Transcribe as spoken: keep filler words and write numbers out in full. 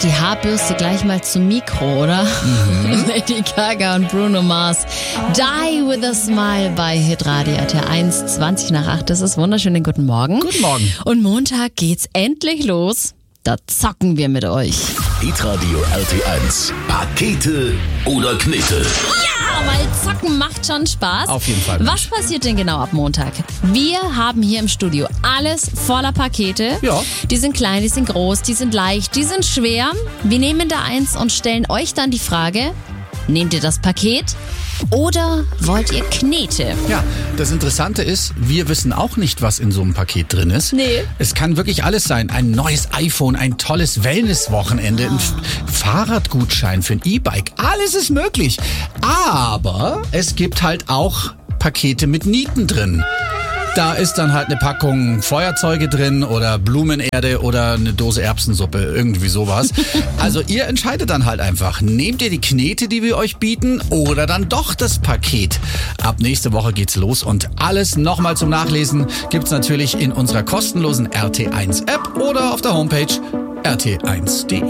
die Haarbürste gleich mal zum Mikro, oder? Mhm. Lady Gaga und Bruno Mars. Die with a Smile bei Hitradio R T eins, zwanzig nach acht. Das ist wunderschönen guten Morgen. Guten Morgen. Und Montag geht's endlich los. Da zocken wir mit euch. Hitradio R T eins. Pakete oder Knete? Ja, weil zocken macht schon Spaß. Auf jeden Fall. Was passiert denn genau ab Montag? Wir haben hier im Studio alles voller Pakete. Ja. Die sind klein, die sind groß, die sind leicht, die sind schwer. Wir nehmen da eins und stellen euch dann die Frage, nehmt ihr das Paket oder wollt ihr Knete? Ja, das Interessante ist, wir wissen auch nicht, was in so einem Paket drin ist. Nee. Es kann wirklich alles sein. Ein neues iPhone, ein tolles Wellnesswochenende, ein F- Fahrradgutschein für ein E-Bike. Alles ist möglich. Aber es gibt halt auch Pakete mit Nieten drin. Da ist dann halt eine Packung Feuerzeuge drin oder Blumenerde oder eine Dose Erbsensuppe, irgendwie sowas. Also ihr entscheidet dann halt einfach, nehmt ihr die Knete, die wir euch bieten, oder dann doch das Paket. Ab nächste Woche geht's los und alles nochmal zum Nachlesen gibt's natürlich in unserer kostenlosen R T eins App oder auf der Homepage r t eins punkt d e.